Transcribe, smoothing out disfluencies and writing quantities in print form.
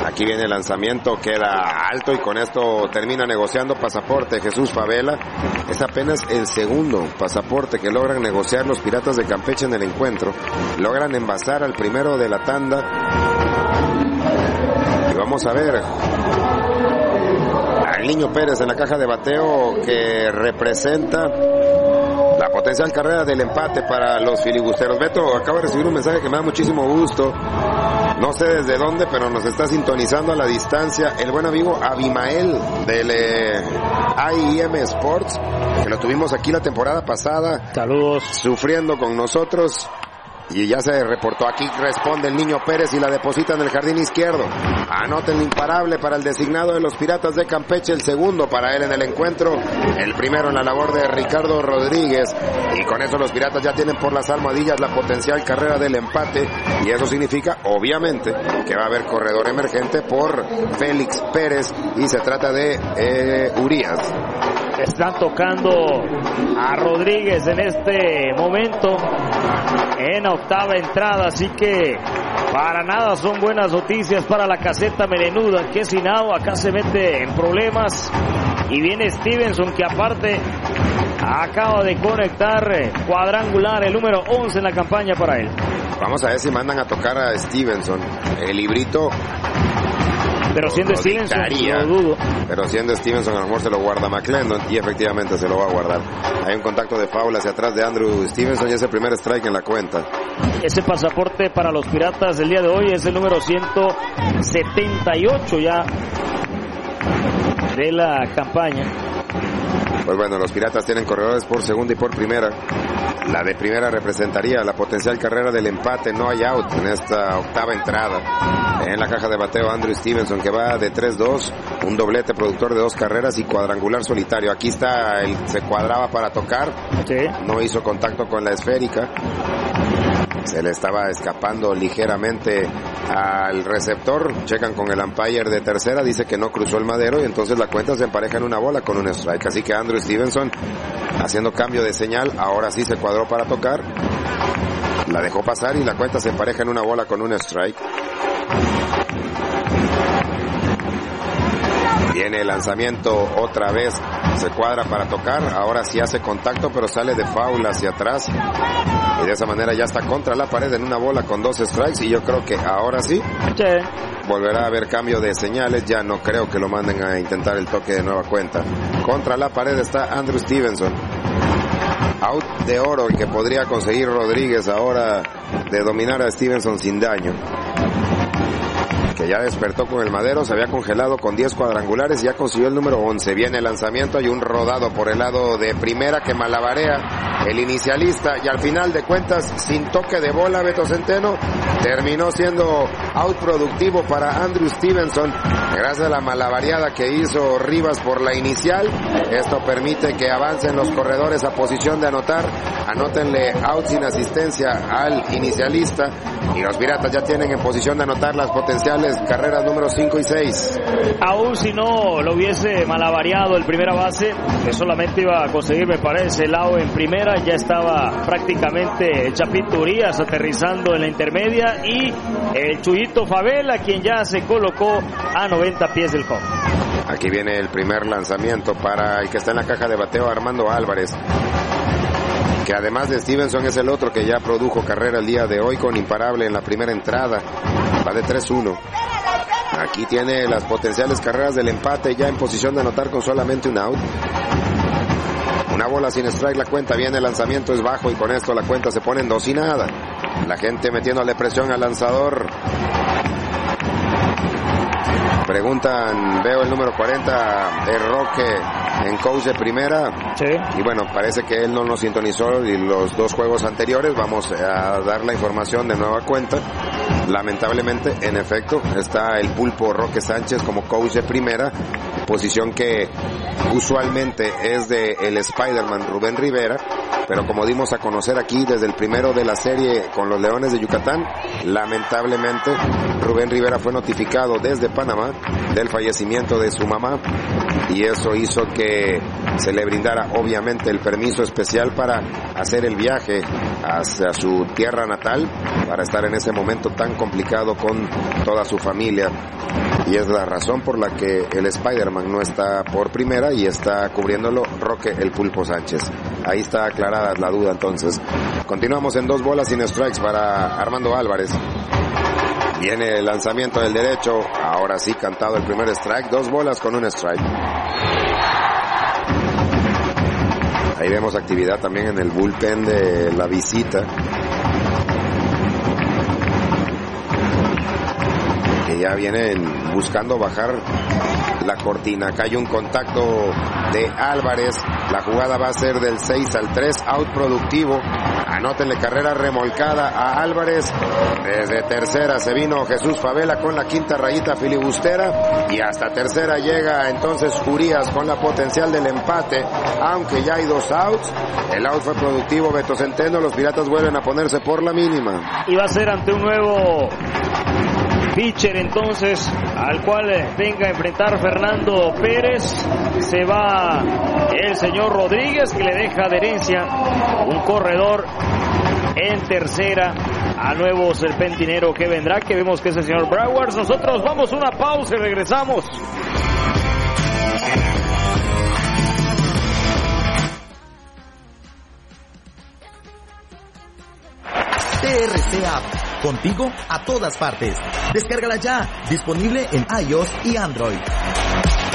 Aquí viene el lanzamiento, queda alto y con esto termina negociando pasaporte Jesús Favela. Es apenas el segundo pasaporte que logran negociar los Piratas de Campeche en el encuentro. Logran envasar al primero de la tanda. Y vamos a ver al Niño Pérez en la caja de bateo, que representa la potencial carrera del empate para los filibusteros. Beto, acabo de recibir un mensaje que me da muchísimo gusto. No sé desde dónde, pero nos está sintonizando a la distancia el buen amigo Abimael del AIM Sports, que lo tuvimos aquí la temporada pasada. Saludos. Sufriendo con nosotros. Y ya se reportó aquí, responde el Niño Pérez y la deposita en el jardín izquierdo. Anota el imparable para el designado de los Piratas de Campeche, el segundo para él en el encuentro, el primero en la labor de Ricardo Rodríguez. Y con eso los Piratas ya tienen por las almohadillas la potencial carrera del empate. Y eso significa, obviamente, que va a haber corredor emergente por Félix Pérez. Y se trata de Urias. Están tocando a Rodríguez en este momento en octava entrada, así que para nada son buenas noticias para la caseta melenuda, que sin agua acá se mete en problemas. Y viene Stevenson, que aparte acaba de conectar cuadrangular, el número 11 en la campaña para él. Vamos a ver si mandan a tocar a Stevenson. El librito, pero siendo Stevenson, lo dudo. Pero siendo Stevenson, a lo mejor se lo guarda McClendon, y efectivamente se lo va a guardar. Hay un contacto de foul hacia atrás de Andrew Stevenson y ese primer strike en la cuenta. Ese pasaporte para los Piratas del día de hoy es el número 178 ya de la campaña. Pues bueno, los Piratas tienen corredores por segunda y por primera. La de primera representaría la potencial carrera del empate, no hay out en esta octava entrada. En la caja de bateo Andrew Stevenson, que va de 3-2, un doblete productor de 2 carreras y cuadrangular solitario. Aquí está, se cuadraba para tocar, sí. No hizo contacto con la esférica. Se le estaba escapando ligeramente al receptor. Checan con el umpire de tercera, dice que no cruzó el madero y entonces la cuenta se empareja en una bola con un strike. Así que Andrew Stevenson, haciendo cambio de señal, ahora sí se cuadró para tocar. La dejó pasar y la cuenta se empareja en una bola con un strike. Viene el lanzamiento otra vez, se cuadra para tocar, ahora sí hace contacto pero sale de foul hacia atrás y de esa manera ya está contra la pared en una bola con 2 strikes y yo creo que ahora sí volverá a haber cambio de señales, ya no creo que lo manden a intentar el toque de nueva cuenta. Contra la pared está Andrew Stevenson. Out de oro el que podría conseguir Rodríguez ahora de dominar a Stevenson sin daño, que ya despertó con el madero, se había congelado con 10 cuadrangulares y ya consiguió el número 11. Viene el lanzamiento, hay un rodado por el lado de primera que malabarea el inicialista y al final de cuentas, sin toque de bola, Beto Centeno, terminó siendo out productivo para Andrew Stevenson gracias a la malabareada que hizo Rivas por la inicial. Esto permite que avancen los corredores a posición de anotar. Anótenle out sin asistencia al inicialista y los Piratas ya tienen en posición de anotar las potenciales carreras número 5 y 6. Aún si no lo hubiese malabareado el primera base, que solamente iba a conseguir, me parece, el out en primera, ya estaba prácticamente Chapito Urias aterrizando en la intermedia y el Chuyito Favela, quien ya se colocó a 90 pies del home. Aquí viene el primer lanzamiento para el que está en la caja de bateo, Armando Álvarez, que además de Stevenson es el otro que ya produjo carrera el día de hoy con imparable en la primera entrada. Va de 3-1. Aquí tiene las potenciales carreras del empate ya en posición de anotar con solamente un out. Una bola sin strike la cuenta, viene el lanzamiento, es bajo y con esto la cuenta se pone en 2 y nada. La gente metiéndole presión al lanzador. Preguntan, veo el número 40, el Roque en coach de primera. Sí. Y bueno, parece que él no nos sintonizó y los 2 juegos anteriores. Vamos a dar la información de nueva cuenta. Lamentablemente, en efecto, está el pulpo Roque Sánchez como coach de primera, posición que usualmente es de el Spider-Man Rubén Rivera, pero como dimos a conocer aquí desde el primero de la serie con los Leones de Yucatán, lamentablemente Rubén Rivera fue notificado desde Panamá del fallecimiento de su mamá y eso hizo que se le brindara obviamente el permiso especial para hacer el viaje hacia su tierra natal, para estar en ese momento tan complicado con toda su familia. y es la razón por la que el Spider-Man no está por primera y está cubriéndolo Roque el Pulpo Sánchez. Ahí está aclarada la duda entonces. Continuamos en 2 bolas sin strikes para Armando Álvarez. Viene el lanzamiento del derecho, ahora sí cantado el primer strike, 2 bolas con un strike. Ahí vemos actividad también en el bullpen de la visita, que ya vienen buscando bajar la cortina. Acá hay un contacto de Álvarez, la jugada va a ser del 6 al 3, out productivo. Anótenle carrera remolcada a Álvarez. Desde tercera se vino Jesús Favela con la quinta rayita filibustera y hasta tercera llega entonces Urías con la potencial del empate, aunque ya hay 2 outs. El out fue productivo, Beto Centeno. Los Piratas vuelven a ponerse por la mínima. Y va a ser ante un nuevo pitcher entonces al cual venga a enfrentar Fernando Pérez. Se va el señor Rodríguez, que le deja de herencia un corredor en tercera a nuevo serpentinero que vendrá, que vemos que es el señor Browers. Nosotros vamos a una pausa y regresamos. TRC App, contigo a todas partes. Descárgala ya, disponible en iOS y Android.